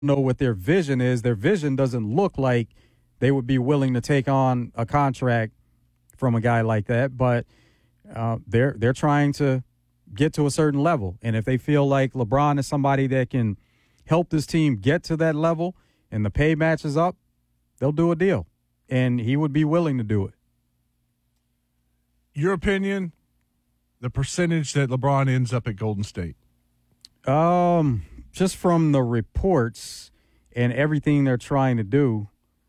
know what their vision is. Their vision doesn't look like they would be willing to take on a contract from a guy like that, but they're trying to get to a certain level. And if they feel like LeBron is somebody that can help this team get to that level and the pay matches up, they'll do a deal. And he would be willing to do it. Your opinion, the percentage that LeBron ends up at Golden State? Just from the reports and everything they're trying to do,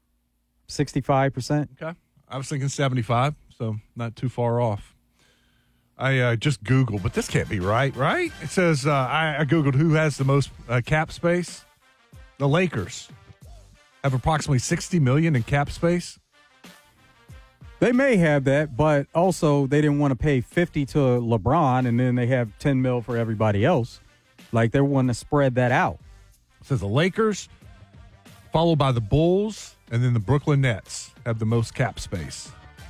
65%. Okay. I was thinking 75, so not too far off. I just Googled, but this can't be right? It says, I Googled who has the most cap space. The Lakers have approximately $60 million in cap space. They may have that, but also they didn't want to pay 50 to LeBron, and then they have 10 mil for everybody else. Like, they want to spread that out. It says the Lakers, followed by the Bulls, and then the Brooklyn Nets have the most cap space.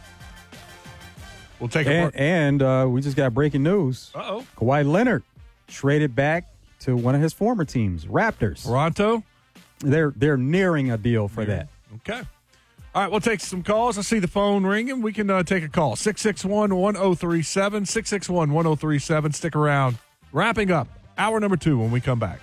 We'll take it. And we just got breaking news. Uh-oh. Kawhi Leonard traded back to one of his former teams, Raptors. Toronto? They're nearing a deal for that. Okay. All right, we'll take some calls. I see the phone ringing. We can take a call. 661-1037, 661-1037. Stick around. Wrapping up hour number 2 when we come back.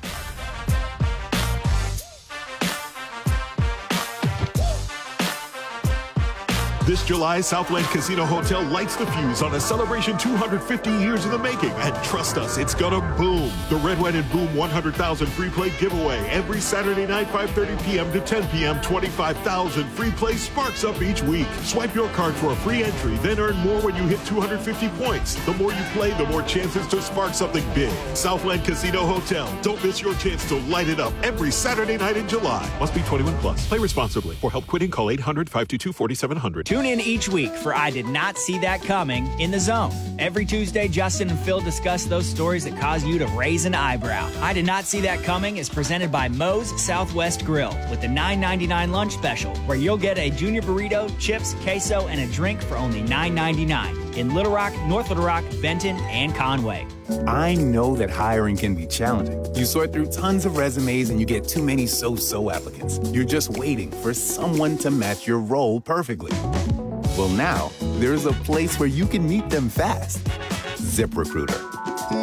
This July, Southland Casino Hotel lights the fuse on a celebration 250 years in the making. And trust us, it's gonna boom. The Red, White, and Boom 100,000 free play giveaway every Saturday night, 5:30 p.m. to 10 p.m. 25,000 free play sparks up each week. Swipe your card for a free entry, then earn more when you hit 250 points. The more you play, the more chances to spark something big. Southland Casino Hotel. Don't miss your chance to light it up every Saturday night in July. Must be 21 plus. Play responsibly. For help quitting, call 800-522-4700. Tune in each week for I Did Not See That Coming in the Zone. Every Tuesday, Justin and Phil discuss those stories that cause you to raise an eyebrow. I Did Not See That Coming is presented by Moe's Southwest Grill with the $9.99 lunch special, where you'll get a junior burrito, chips, queso, and a drink for only $9.99 in Little Rock, North Little Rock, Benton, and Conway. I know that hiring can be challenging. You sort through tons of resumes and you get too many so-so applicants. You're just waiting for someone to match your role perfectly. Well, now, there's a place where you can meet them fast. ZipRecruiter.